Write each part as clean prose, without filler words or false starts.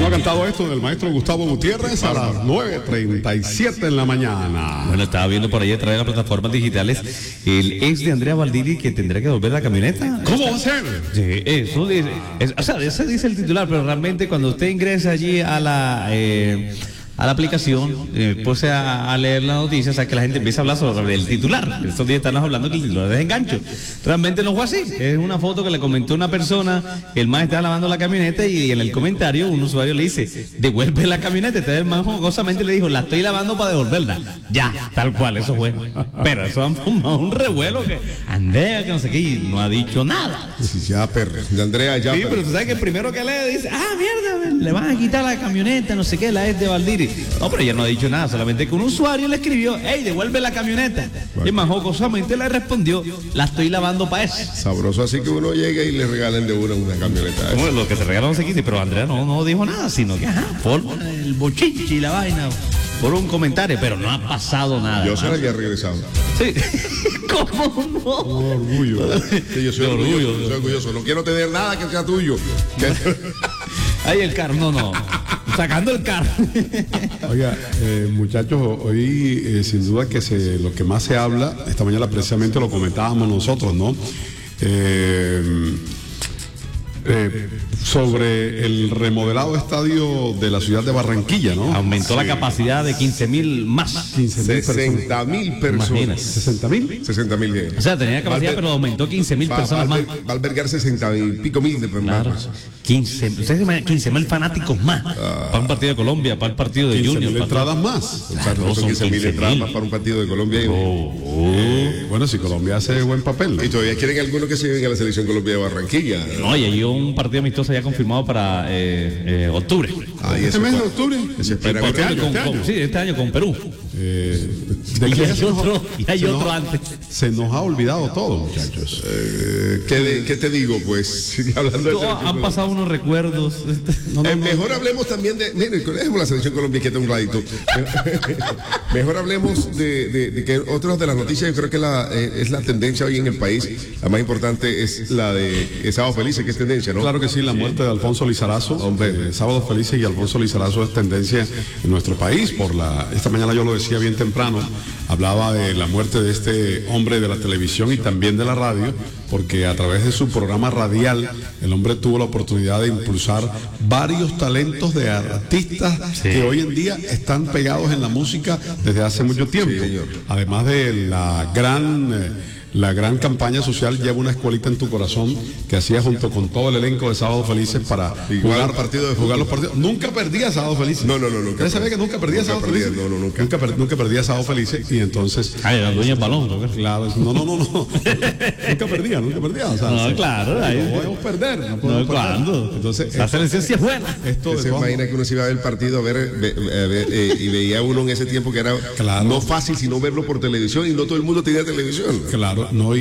¿Quién no ha cantado esto del maestro Gustavo Gutiérrez a las 9:37 en la mañana? Bueno, estaba viendo por ahí a través de las plataformas digitales el ex de Andrea Valdiri que tendrá que devolver la camioneta. ¿Cómo va a ser? Sí, eso dice, o sea, ese dice el titular, pero realmente cuando usted ingresa allí a la aplicación, pues a leer la noticia, o sea, que la gente empieza a hablar sobre el titular. Estos días están hablando que el titular es engancho. Realmente no fue así. Es una foto que le comentó una persona, el man estaba lavando la camioneta y en el comentario un usuario le dice, devuelve la camioneta. Entonces el man jugosamente le dijo, la estoy lavando para devolverla. Ya, tal cual, eso fue. Pero eso han formado un revuelo que Andrea, que no sé qué, y no ha dicho nada. Sí, ya, perro. De Andrea, ya. Sí, perro. pero tú sabes que el primero que lee dice, mierda, le van a quitar la camioneta, no sé qué, la es de Valdiri. No, pero ella no ha dicho nada, solamente que un usuario le escribió, hey, devuelve la camioneta. Bueno. Y más jocosamente le respondió, la estoy lavando para eso. Sabroso así que uno llega y le regalen de una camioneta. Bueno, lo que te regalan no se quite, pero Andrea no dijo nada, sino que, por el bochinche y la vaina, por un comentario, pero no ha pasado nada. Yo se la había regresado. Sí. ¿Cómo no? Un orgullo. Sí, yo soy orgulloso. No quiero tener nada que sea tuyo. Ay, el carro, no. Sacando el carro. Oiga, muchachos, hoy sin duda que lo que más se habla, esta mañana precisamente lo comentábamos nosotros, ¿no? Sobre el remodelado estadio de la ciudad de Barranquilla, ¿no? Aumentó la capacidad de 15.000 más. 60.000 personas. 60.000. 60.000. O sea, tenía capacidad, pero aumentó 15.000 personas más. Va a albergar 60 y pico mil de personas. Claro. 15.000 fanáticos más. Para un partido de Colombia, para el partido de Junior. 15.000 entradas más. Claro, son 15.000 entradas más para un partido de Colombia. Bueno, si Colombia hace buen papel, ¿no? Y todavía quieren algunos que se lleven a la selección Colombia de Barranquilla. No, y hay un partido amistoso ya confirmado para octubre. ¿Y ese mes de octubre? Se espera este año. Sí, este año con Perú. Y hay otro antes. Se nos ha olvidado todo, muchachos. ¿Qué te digo? Pues, hablando de han pasado unos recuerdos. Mejor hablemos también de. Mire, dejemos la selección Colombia quieta un radito. Mejor hablemos de que otras de las noticias, yo creo que es la tendencia hoy en el país. La más importante es la de Sábado Felices, que es tendencia, ¿no? Claro que sí, la muerte de Alfonso Lizarazo. Hombre, Sábado Felices y Alfonso Lizarazo es tendencia en nuestro país. Esta mañana yo lo decía bien temprano, hablaba de la muerte de este hombre de la televisión y también de la radio, porque a través de su programa radial el hombre tuvo la oportunidad de impulsar varios talentos de artistas que hoy en día están pegados en la música desde hace mucho tiempo. Además de la gran campaña social Lleva una escuelita en tu corazón, que hacía junto con todo el elenco de Sábado Felices para jugar los partidos. Nunca perdía Sábado Felices. No, nunca. ¿Usted sabía que nunca perdía Sábado Felices? No, nunca. Nunca perdía Sábado Felices, y entonces... la dueña del balón, ¿no? Claro, no. Nunca perdía. O sea, no, claro. Ahí no podemos perder. ¿Cuándo? Entonces, la selección sí es buena. Se imagina que uno se iba a ver el partido y veía uno en ese tiempo que era no fácil sino verlo por televisión, y no todo el mundo tenía televisión. Claro. No,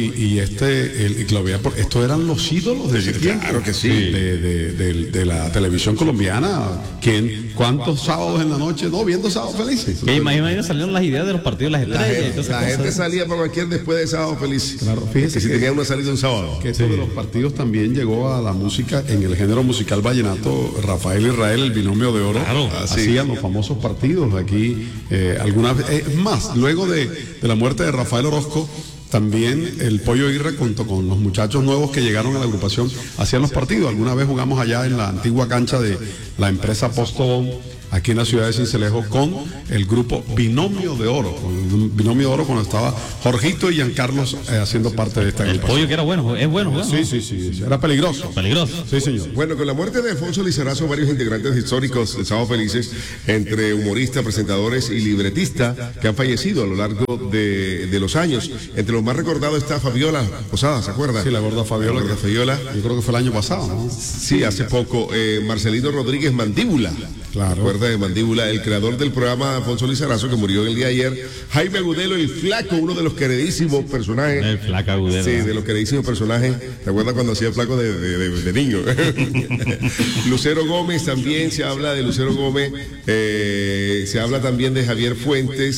estos eran los ídolos de ese tiempo. Claro que sí. De la televisión colombiana. ¿Cuántos sábados en la noche viendo Sábado Felices? Que imagínate, salieron las ideas de los partidos de las estrellas. La gente salía para cualquier después de Sábado Felices. Claro, fíjese que si tenía una salida un sábado. Que esto de los partidos también llegó a la música, en el género musical vallenato. Rafael Israel, el binomio de oro, hacían los famosos partidos aquí. Alguna vez, es más, luego de la muerte de Rafael Orozco, también el Pollo Aguirre, junto con los muchachos nuevos que llegaron a la agrupación, hacían los partidos. Alguna vez jugamos allá en la antigua cancha de la empresa Postobón, aquí en la ciudad de Sincelejo, con el grupo Binomio de Oro. Cuando estaba Jorgito y Giancarlos haciendo parte de esta agrupación. El Pollo que era bueno, es bueno. Sí, era peligroso. Sí, señor. Bueno, con la muerte de Alfonso Lizarazo, varios integrantes históricos de Sábado Felices, entre humoristas, presentadores y libretistas, que han fallecido a lo largo de los años. Entre los más recordados está Fabiola Posada, ¿se acuerda? Sí, la gorda Fabiola. Yo creo que fue el año pasado, ¿no? Sí, hace poco. Marcelino Rodríguez Mandíbula. Claro. De Mandíbula, el creador del programa Alfonso Lizarazo, que murió el día de ayer. Jaime Agudelo, el Flaco, uno de los queridísimos personajes. El Flaco Agudelo. Sí, de los queridísimos personajes. ¿Te acuerdas cuando hacía Flaco de niño? Lucero Gómez, también se habla de Lucero Gómez. Se habla también de Javier Fuentes.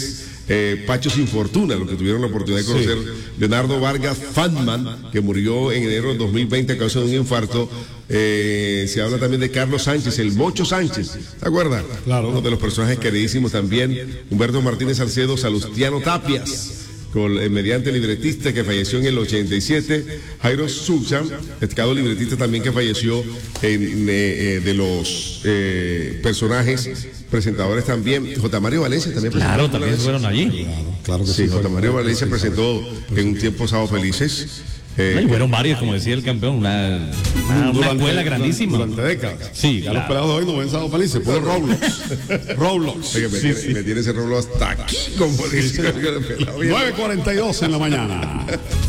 Pacho Sin Fortuna, los que tuvieron la oportunidad de conocer. Leonardo Vargas Fatman, que murió en enero de 2020 a causa de un infarto. Se habla también de Carlos Sánchez, el Mocho Sánchez, ¿te acuerdas? Claro. Uno de los personajes queridísimos también. Humberto Martínez Salcedo, Salustiano Tapias, mediante libretista que falleció en el 87. Jairo Suchan, destacado libretista también que falleció de los personajes, presentadores también. J. Mario Valencia también. Claro, también fueron allí. Claro que Sí, sí. J. Mario Valencia presentó en un tiempo Sábado Felices. Y fueron varios, como decía el campeón, una escuela grandísima. Durante décadas. Sí, Ya claro. los pelados de hoy no ven Sábado Felices, por Roblox. Roblox. Oye, me tiene ese Roblo hasta aquí, como dice el pelado. 9:42 en la mañana.